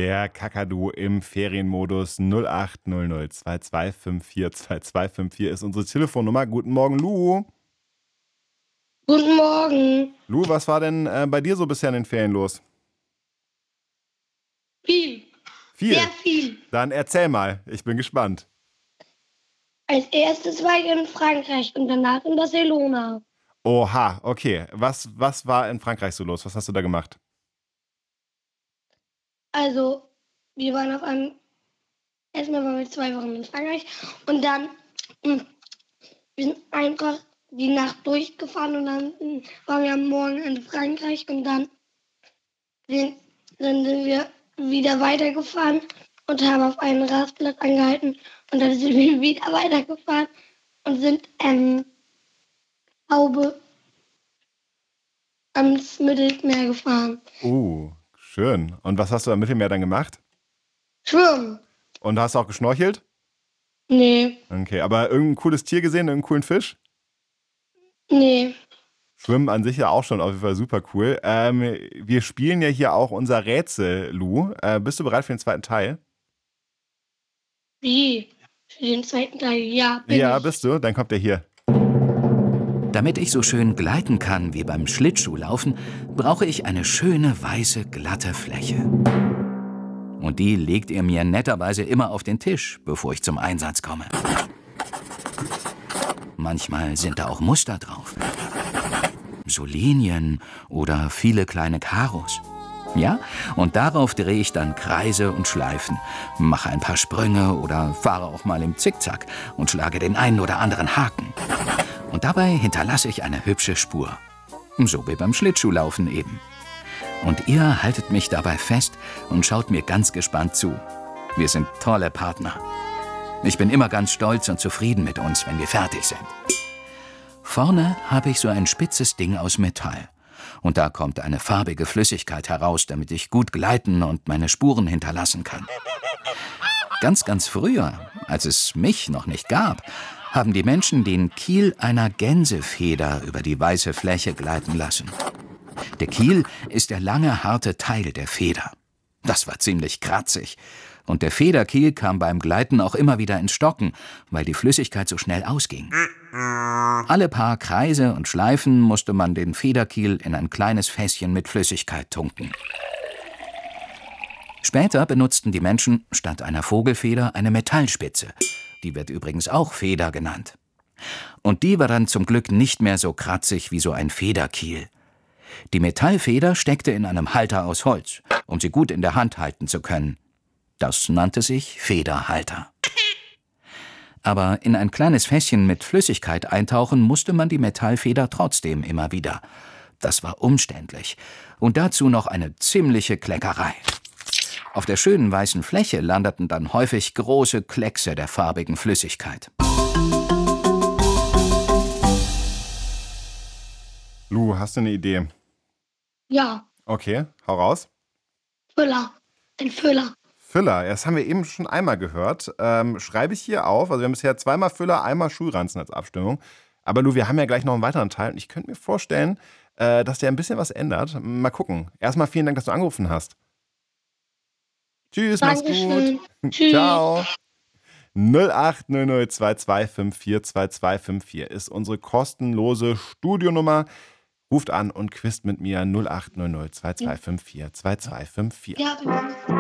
Der Kakadu im Ferienmodus 0800 2254 2254 ist unsere Telefonnummer. Guten Morgen, Lu. Guten Morgen. Lu, was war denn bei dir so bisher in den Ferien los? Viel. Viel? Sehr viel. Dann erzähl mal, ich bin gespannt. Als erstes war ich in Frankreich und danach in Barcelona. Oha, okay. Was war in Frankreich so los? Was hast du da gemacht? Also, wir waren erstmal waren wir 2 Wochen in Frankreich und dann, wir sind einfach die Nacht durchgefahren und dann waren wir am Morgen in Frankreich und dann sind wir wieder weitergefahren und haben auf einen Rastplatz angehalten und dann sind wir wieder weitergefahren und sind Haube ans Mittelmeer gefahren. Schön. Und was hast du am Mittelmeer dann gemacht? Schwimmen? Und hast du auch geschnorchelt? Nee. Okay, aber irgendein cooles Tier gesehen, irgendeinen coolen Fisch? Nee. Schwimmen an sich ja auch schon auf jeden Fall super cool. Wir spielen ja hier auch unser Rätsel, Lu. Bist du bereit für den zweiten Teil? Wie? Für den zweiten Teil? Ja, bin Ja, ich. bist du? Dann kommt er hier. Damit ich so schön gleiten kann wie beim Schlittschuhlaufen, brauche ich eine schöne, weiße, glatte Fläche. Und die legt ihr mir netterweise immer auf den Tisch, bevor ich zum Einsatz komme. Manchmal sind da auch Muster drauf. So Linien oder viele kleine Karos. Ja, und darauf drehe ich dann Kreise und Schleifen, mache ein paar Sprünge oder fahre auch mal im Zickzack und schlage den einen oder anderen Haken. Und dabei hinterlasse ich eine hübsche Spur. So wie beim Schlittschuhlaufen eben. Und ihr haltet mich dabei fest und schaut mir ganz gespannt zu. Wir sind tolle Partner. Ich bin immer ganz stolz und zufrieden mit uns, wenn wir fertig sind. Vorne habe ich so ein spitzes Ding aus Metall. Und da kommt eine farbige Flüssigkeit heraus, damit ich gut gleiten und meine Spuren hinterlassen kann. Ganz, ganz früher, als es mich noch nicht gab, haben die Menschen den Kiel einer Gänsefeder über die weiße Fläche gleiten lassen. Der Kiel ist der lange, harte Teil der Feder. Das war ziemlich kratzig. Und der Federkiel kam beim Gleiten auch immer wieder ins Stocken, weil die Flüssigkeit so schnell ausging. Alle paar Kreise und Schleifen musste man den Federkiel in ein kleines Fässchen mit Flüssigkeit tunken. Später benutzten die Menschen statt einer Vogelfeder eine Metallspitze. Die wird übrigens auch Feder genannt. Und die war dann zum Glück nicht mehr so kratzig wie so ein Federkiel. Die Metallfeder steckte in einem Halter aus Holz, um sie gut in der Hand halten zu können. Das nannte sich Federhalter. Aber in ein kleines Fässchen mit Flüssigkeit eintauchen musste man die Metallfeder trotzdem immer wieder. Das war umständlich. Und dazu noch eine ziemliche Kleckerei. Auf der schönen weißen Fläche landeten dann häufig große Kleckse der farbigen Flüssigkeit. Lu, hast du eine Idee? Ja. Okay, hau raus. Füller. Ein Füller. Füller, das haben wir eben schon einmal gehört. Schreibe ich hier auf. Also wir haben bisher 2-mal Füller, einmal Schulranzen als Abstimmung. Aber Lu, wir haben ja gleich noch einen weiteren Teil. Und ich könnte mir vorstellen, dass der ein bisschen was ändert. Mal gucken. Erstmal vielen Dank, dass du angerufen hast. Tschüss, mach's Dankeschön. gut. Tschüss. Ciao. 0800 2254 2254 ist unsere kostenlose Studionummer. Ruft an und quizt mit mir 0800 2254 2254. Ja,